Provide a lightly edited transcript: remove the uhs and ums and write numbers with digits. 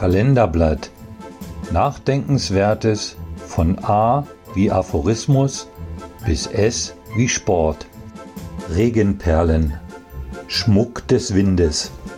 Kalenderblatt. Nachdenkenswertes von A wie Aphorismus bis S wie Sport. Regenperlen. Schmuck des Windes.